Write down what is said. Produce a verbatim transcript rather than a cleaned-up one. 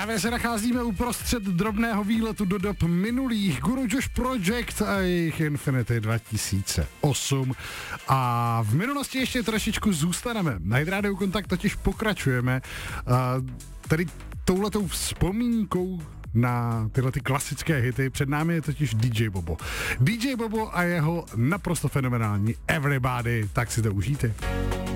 Právě se nacházíme uprostřed drobného výletu do dob minulých. Guru Josh Project a jejich Infinity dva tisíce osm. A v minulosti ještě trošičku zůstaneme. Na Hit Radio Kontakt totiž pokračujeme. Uh, tady touhletou vzpomínkou na tyhle ty klasické hity. Před námi je totiž D J Bobo. D J Bobo a jeho naprosto fenomenální Everybody. Tak si to užijte.